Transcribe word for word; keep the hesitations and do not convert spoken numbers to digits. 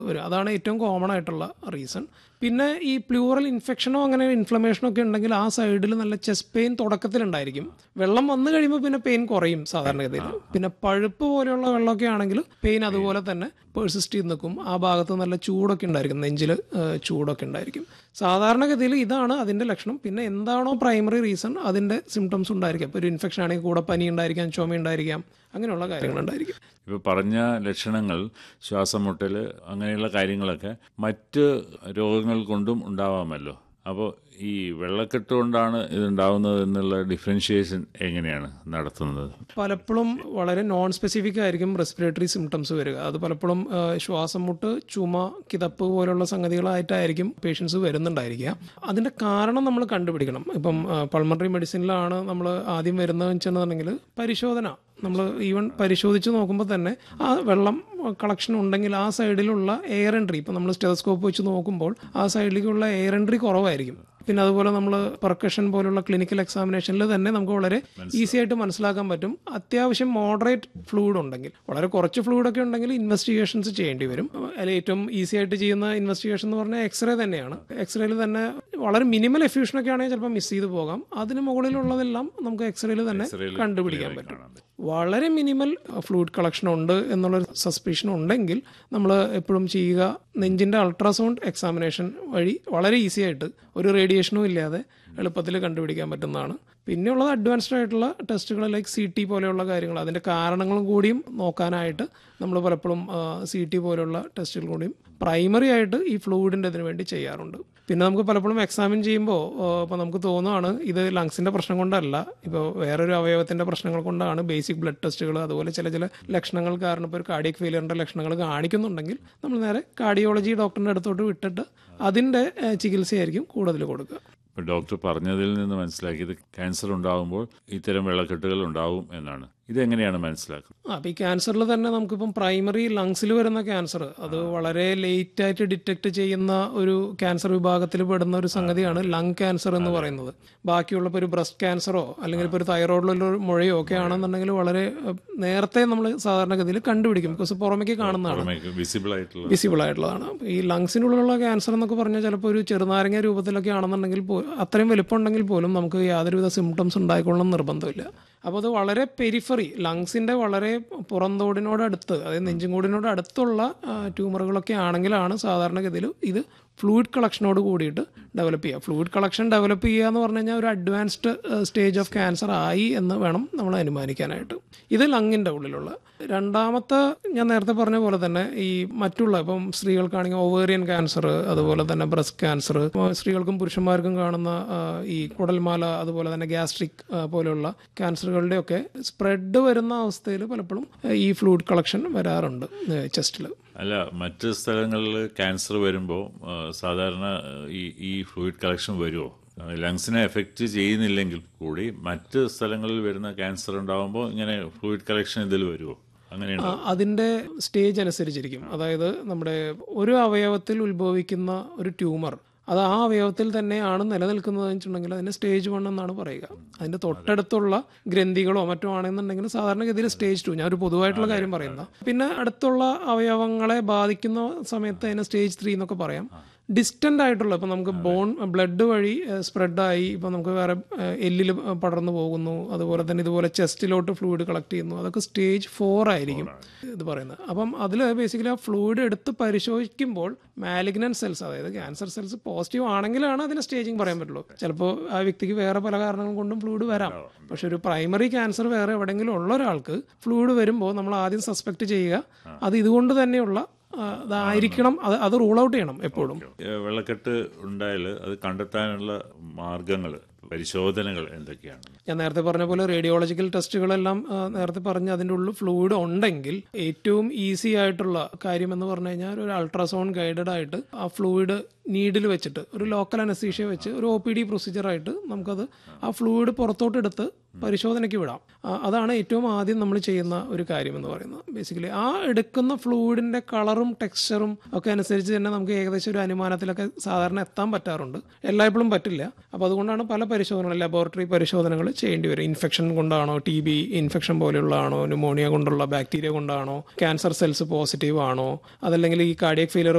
വരും. അതാണ് ഏറ്റവും കോമൺ ആയിട്ടുള്ള റീസൺ. പിന്നെ ഈ പ്ലൂറൽ ഇൻഫെക്ഷനോ അങ്ങനെ ഇൻഫ്ലമേഷനോ ഒക്കെ ഉണ്ടെങ്കിൽ ആ സൈഡിൽ നല്ല ചെസ്റ്റ് പെയിൻ തുടക്കത്തിലുണ്ടായിരിക്കും. വെള്ളം വന്നു കഴിയുമ്പോൾ പിന്നെ പെയിൻ കുറയും സാധാരണഗതിയിൽ. പിന്നെ പഴുപ്പ് പോലെയുള്ള വെള്ളമൊക്കെ ആണെങ്കിൽ പെയിൻ അതുപോലെ തന്നെ പേഴ്സിസ്റ്റ് ചെയ്ത് നിൽക്കും. ആ ഭാഗത്ത് നല്ല ചൂടൊക്കെ ഉണ്ടായിരിക്കും, നെഞ്ചിൽ ചൂടൊക്കെ ഉണ്ടായിരിക്കും. സാധാരണഗതിയിൽ ഇതാണ് അതിൻ്റെ ലക്ഷണം. പിന്നെ എന്താണോ പ്രൈമറി റീസൺ അതിൻ്റെ സിംറ്റംസ് ഉണ്ടായിരിക്കാം. ഇപ്പോൾ ഒരു ഇൻഫെക്ഷൻ ആണെങ്കിൽ കൂടെ പനി ഉണ്ടായിരിക്കാം, ചുമ ഉണ്ടായിരിക്കാം, അങ്ങനെയുള്ള കാര്യങ്ങളുണ്ടായിരിക്കും. ഇപ്പോൾ പറഞ്ഞ ലക്ഷണങ്ങൾ ശ്വാസം മുട്ടൽ അങ്ങനെയുള്ള കാര്യങ്ങളൊക്കെ മറ്റ് രോഗങ്ങൾ കൊണ്ടും ഉണ്ടാവാമല്ലോ. അപ്പോൾ ഈ വെള്ളക്കെട്ട് കൊണ്ടാണ് ഇതുണ്ടാവുന്നത് എന്നുള്ള ഡിഫറൻഷിയേഷൻ എങ്ങനെയാണ് നടത്തുന്നത്? പലപ്പോഴും വളരെ നോൺ സ്പെസിഫിക് ആയിരിക്കും റെസ്പിറേറ്ററി സിംറ്റംസ് വരിക. അത് പലപ്പോഴും ശ്വാസം മുട്ട്, ചുമ, കിതപ്പ് പോലുള്ള സംഗതികളായിട്ടായിരിക്കും പേഷ്യൻസ് വരുന്നുണ്ടായിരിക്കുക. അതിൻ്റെ കാരണം നമ്മൾ കണ്ടുപിടിക്കണം. ഇപ്പം പൾമണറി മെഡിസിനിലാണ് നമ്മൾ ആദ്യം വരുന്നതെന്ന് വെച്ചിട്ടുണ്ടെങ്കിൽ പരിശോധന നമ്മൾ ഈവൻ പരിശോധിച്ച് നോക്കുമ്പോൾ തന്നെ ആ വെള്ളം കളക്ഷൻ ഉണ്ടെങ്കിൽ ആ സൈഡിലുള്ള എയർ എൻട്രി, ഇപ്പം നമ്മൾ സ്റ്റെതസ്കോപ്പ് വെച്ച് നോക്കുമ്പോൾ ആ സൈഡിലേക്കുള്ള എയർ എൻട്രി കുറവായിരിക്കും. പിന്നെ അതുപോലെ നമ്മൾ പെർക്കഷൻ പോലുള്ള ക്ലിനിക്കൽ എക്സാമിനേഷനിൽ തന്നെ നമുക്ക് വളരെ ഈസി ആയിട്ട് മനസ്സിലാക്കാൻ പറ്റും. അത്യാവശ്യം മോഡറേറ്റ് ഫ്ലൂയിഡ് ഉണ്ടെങ്കിൽ, വളരെ കുറച്ച് ഫ്ലൂയിഡൊക്കെ ഉണ്ടെങ്കിൽ ഇൻവെസ്റ്റിഗേഷൻസ് ചെയ്യേണ്ടി വരും. അതിൽ ഏറ്റവും ഈസി ആയിട്ട് ചെയ്യുന്ന ഇൻവെസ്റ്റിഗേഷൻ എന്ന് പറഞ്ഞാൽ എക്സ്റേ തന്നെയാണ്. എക്സ്റേയിൽ തന്നെ വളരെ മിനിമൽ എഫ്യൂഷനൊക്കെ ആണെങ്കിൽ ചിലപ്പോൾ മിസ് ചെയ്ത് പോകാം. അതിന് മുകളിലുള്ളതെല്ലാം നമുക്ക് എക്സ്റേയിൽ തന്നെ കണ്ടുപിടിക്കാൻ പറ്റും. വളരെ മിനിമൽ ഫ്ലൂയിഡ് കളക്ഷൻ ഉണ്ട് എന്നുള്ളൊരു സസ്പിഷൻ ഉണ്ടെങ്കിൽ നമ്മൾ എപ്പോഴും ചെയ്യുക നെഞ്ചിൻ്റെ അൾട്രാസൗണ്ട് എക്സാമിനേഷൻ വഴി വളരെ ഈസി ആയിട്ട് ഒരു റേഡിയേഷനും ഇല്ലാതെ എളുപ്പത്തിൽ കണ്ടുപിടിക്കാൻ പറ്റുന്നതാണ്. പിന്നെയുള്ളത് അഡ്വാൻസ്ഡ് ആയിട്ടുള്ള ടെസ്റ്റുകൾ ലൈക്ക് സി ടി പോലെയുള്ള കാര്യങ്ങൾ, അതിൻ്റെ കാരണങ്ങളും കൂടിയും നോക്കാനായിട്ട് നമ്മൾ പലപ്പോഴും സി ടി പോലെയുള്ള ടെസ്റ്റുകൾ കൂടിയും പ്രൈമറി ആയിട്ട് ഈ ഫ്ലൂയിഡിൻ്റെ ഇതിനു വേണ്ടി ചെയ്യാറുണ്ട്. പിന്നെ നമുക്ക് പലപ്പോഴും എക്സാമിൻ ചെയ്യുമ്പോൾ ഇപ്പോൾ നമുക്ക് തോന്നുകയാണ് ഇത് ലങ്സിൻ്റെ പ്രശ്നം കൊണ്ടല്ല, ഇപ്പോൾ വേറൊരു അവയവത്തിൻ്റെ പ്രശ്നങ്ങൾ കൊണ്ടാണ് ബേസിക് ബ്ലഡ് ടെസ്റ്റുകൾ അതുപോലെ ചില ചില ലക്ഷണങ്ങൾ കാരണം ഇപ്പോൾ ഒരു കാർഡിയക് ഫെയിലിയറിൻ്റെ ലക്ഷണങ്ങൾ കാണിക്കുന്നുണ്ടെങ്കിൽ നമ്മൾ നേരെ കാർഡിയോളജി ഡോക്ടറിൻ്റെ അടുത്തോട്ട് വിട്ടിട്ട് അതിൻ്റെ ചികിത്സയായിരിക്കും കൂടുതൽ കൊടുക്കുക. ഇപ്പോൾ ഡോക്ടർ പറഞ്ഞതിൽ നിന്ന് മനസ്സിലാക്കിയത് ക്യാൻസർ ഉണ്ടാകുമ്പോൾ ഇത്തരം വെള്ളക്കെട്ടുകൾ ഉണ്ടാവും എന്നാണ്. ഇതെങ്ങനെയാണ് മനസ്സിലാക്കുന്നത്? ആ അപ്പോൾ ഈ ക്യാൻസറിൽ തന്നെ നമുക്കിപ്പം പ്രൈമറി ലങ്സിൽ വരുന്ന ക്യാൻസർ അത് വളരെ ലേറ്റ് ആയിട്ട് ഡിറ്റക്ട് ചെയ്യുന്ന ഒരു ക്യാൻസർ വിഭാഗത്തിൽ പെടുന്ന ഒരു സംഗതിയാണ് ലങ് ക്യാൻസർ എന്ന് പറയുന്നത്. ബാക്കിയുള്ള ഇപ്പോൾ ഒരു ബ്രസ്റ്റ് ക്യാൻസറോ അല്ലെങ്കിൽ ഇപ്പോൾ ഒരു തൈറോയിഡിലൊരു മുഴയോ ഒക്കെ ആണെന്നുണ്ടെങ്കിൽ വളരെ നേരത്തെ നമ്മൾ സാധാരണഗതിയിൽ കണ്ടുപിടിക്കും. ബിക്കോസ് പുറമേക്ക് കാണുന്നതാണ്, വിസിബിൾ ആയിട്ടുള്ളതാണ്. ഈ ലങ്സിനുള്ളിലുള്ള ക്യാൻസർ എന്നൊക്കെ പറഞ്ഞാൽ ചിലപ്പോൾ ഒരു ചെറുനാരങ്ങ രൂപത്തിലൊക്കെ ആണെന്നുണ്ടെങ്കിൽ അത്രയും വലിപ്പം ഉണ്ടെങ്കിൽ പോലും നമുക്ക് യാതൊരുവിധ സിംറ്റംസ് ഉണ്ടായിക്കൊള്ളണം നിർബന്ധമില്ല. അപ്പോൾ അത് വളരെ പെരിഫറി ലങ്സിൻ്റെ വളരെ പുറന്തോടിനോടടുത്ത്, അതായത് നെഞ്ചുംകൂടിനോട് അടുത്തുള്ള ട്യൂമറുകളൊക്കെ ആണെങ്കിലാണ് സാധാരണഗതിയിൽ ഇത് ഫ്ലൂയിഡ് കളക്ഷനോട് കൂടിയിട്ട് ഡെവലപ്പ് ചെയ്യുക. ഫ്ലൂയിഡ് കളക്ഷൻ ഡെവലപ്പ് ചെയ്യുക എന്ന് പറഞ്ഞു കഴിഞ്ഞാൽ ഒരു അഡ്വാൻസ്ഡ് സ്റ്റേജ് ഓഫ് ക്യാൻസർ ആയി എന്ന് വേണം നമ്മൾ അനുമാനിക്കാനായിട്ട്. ഇത് ലങ്ങിൻ്റെ ഉള്ളിലുള്ള. രണ്ടാമത്തെ ഞാൻ നേരത്തെ പറഞ്ഞ പോലെ തന്നെ ഈ മറ്റുള്ള ഇപ്പം സ്ത്രീകൾക്കാണെങ്കിൽ ഓവേറിയൻ ക്യാൻസർ അതുപോലെ തന്നെ ബ്രസ്റ്റ് ക്യാൻസർ, സ്ത്രീകൾക്കും പുരുഷന്മാർക്കും കാണുന്ന ഈ കുടൽമാല അതുപോലെ തന്നെ ഗ്യാസ്ട്രിക് പോലെയുള്ള ക്യാൻസറുകളുടെയൊക്കെ സ്പ്രെഡ് വരുന്ന അവസ്ഥയിൽ പലപ്പോഴും ഈ ഫ്ലൂയിഡ് കളക്ഷൻ വരാറുണ്ട് ചെസ്റ്റിൽ. അല്ല, മറ്റ് സ്ഥലങ്ങളിൽ ക്യാൻസർ വരുമ്പോൾ സാധാരണ ഈ ഈ ഫ്ലൂയിഡ് കളക്ഷൻ വരുമോ? ലങ്സിനെ എഫക്റ്റ് ചെയ്യുന്നില്ലെങ്കിൽ കൂടി മറ്റ് സ്ഥലങ്ങളിൽ വരുന്ന ക്യാൻസർ ഉണ്ടാകുമ്പോൾ ഇങ്ങനെ ഫ്ലൂയിഡ് കളക്ഷൻ ഇതിൽ വരുമോ? അങ്ങനെയാണ്. അതിൻ്റെ സ്റ്റേജ് അനുസരിച്ചിരിക്കും. അതായത് നമ്മുടെ ഒരു അവയവത്തിൽ ഉത്ഭവിക്കുന്ന ഒരു ട്യൂമർ അത് ആ അവയവത്തിൽ തന്നെയാണ് നിലനിൽക്കുന്നത് വെച്ചിട്ടുണ്ടെങ്കിൽ അതിന് സ്റ്റേജ് വൺ എന്നാണ് പറയുക. അതിൻ്റെ തൊട്ടടുത്തുള്ള ഗ്രന്ഥികളോ മറ്റോ ആണെന്നുണ്ടെങ്കിൽ സാധാരണഗതിയിൽ സ്റ്റേജ് ടു. ഞാൻ ഒരു പൊതുവായിട്ടുള്ള കാര്യം പറയുന്ന. പിന്നെ അടുത്തുള്ള അവയവങ്ങളെ ബാധിക്കുന്ന സമയത്ത് അതിന് സ്റ്റേജ് ത്രീ എന്നൊക്കെ പറയാം. ഡിസ്റ്റൻ്റ് ആയിട്ടുള്ള ഇപ്പം നമുക്ക് ബോൺ ബ്ലഡ് വഴി സ്പ്രെഡായി ഇപ്പം നമുക്ക് വേറെ എല്ലിൽ പടർന്നു പോകുന്നു, അതുപോലെ തന്നെ ഇതുപോലെ ചെസ്റ്റിലോട്ട് ഫ്ലൂയിഡ് കളക്ട് ചെയ്യുന്നു, അതൊക്കെ സ്റ്റേജ് ഫോർ ആയിരിക്കും ഇത് പറയുന്നത്. അപ്പം അതിൽ ബേസിക്കലി ആ ഫ്ലൂയിഡ് എടുത്ത് പരിശോധിക്കുമ്പോൾ മാലിഗ്നന്റ് സെൽസ്, അതായത് ക്യാൻസർ സെൽസ് പോസിറ്റീവ് ആണെങ്കിലാണ് അതിന് സ്റ്റേജിങ് പറയാൻ പറ്റുള്ളൂ. ചിലപ്പോൾ ആ വ്യക്തിക്ക് വേറെ പല കാരണങ്ങൾ കൊണ്ടും ഫ്ലൂയിഡ് വരാം. പക്ഷെ ഒരു പ്രൈമറി ക്യാൻസർ വേറെ എവിടെയെങ്കിലും ഉള്ള ഒരാൾക്ക് ഫ്ലൂയിഡ് വരുമ്പോൾ നമ്മൾ ആദ്യം സസ്പെക്ട് ചെയ്യുക അത് ഇതുകൊണ്ട് തന്നെയുള്ള അതായിരിക്കണം, അത് അത് റൂൾ ഔട്ട് ചെയ്യണം എപ്പോഴും. വെള്ളക്കെട്ട് ഉണ്ടായാൽ അത് കണ്ടെത്താനുള്ള മാർഗങ്ങൾ, പരിശോധനകൾ എന്തൊക്കെയാണ്? ഞാൻ നേരത്തെ പറഞ്ഞ പോലെ റേഡിയോളജിക്കൽ ടെസ്റ്റുകളെല്ലാം നേരത്തെ പറഞ്ഞ് അതിൻ്റെ ഉള്ളിൽ ഫ്ലൂയിഡ് ഉണ്ടെങ്കിൽ ഏറ്റവും ഈസി ആയിട്ടുള്ള കാര്യം എന്ന് പറഞ്ഞു കഴിഞ്ഞാൽ ഒരു അൾട്രാസൗണ്ട് ഗൈഡഡ് ആയിട്ട് ആ ഫ്ലൂയിഡ് നീഡിൽ വെച്ചിട്ട് ഒരു ലോക്കൽ അനസ്തീഷ്യ വെച്ച് ഒരു ഒ പി ഡി പ്രൊസീജിയറായിട്ട് നമുക്കത് ആ ഫ്ലൂയിഡ് പുറത്തോട്ട് എടുത്ത് പരിശോധനയ്ക്ക് വിടാം. അതാണ് ഏറ്റവും ആദ്യം നമ്മൾ ചെയ്യുന്ന ഒരു കാര്യം എന്ന് പറയുന്നത്. ബേസിക്കലി ആ എടുക്കുന്ന ഫ്ലൂയിഡിൻ്റെ കളറും ടെക്സ്ചറും ഒക്കെ അനുസരിച്ച് തന്നെ നമുക്ക് ഏകദേശം ഒരു അനുമാനത്തിലൊക്കെ സാധാരണ എത്താൻ പറ്റാറുണ്ട്. എല്ലായ്പ്പോഴും പറ്റില്ല. അപ്പോൾ അതുകൊണ്ടാണ് പല പരിശോധനകൾ, ലബോറട്ടറി പരിശോധനകൾ ചെയ്യേണ്ടി വരും. ഇൻഫെക്ഷൻ കൊണ്ടാണോ, ടി ബി ഇൻഫെക്ഷൻ പോലെയുള്ളതാണോ, ന്യൂമോണിയ കൊണ്ടുള്ള ബാക്ടീരിയ കൊണ്ടാണോ, ക്യാൻസർ സെൽസ് പോസിറ്റീവ് ആണോ, അതല്ലെങ്കിൽ ഈ കാർഡിയക് ഫെയിലിയർ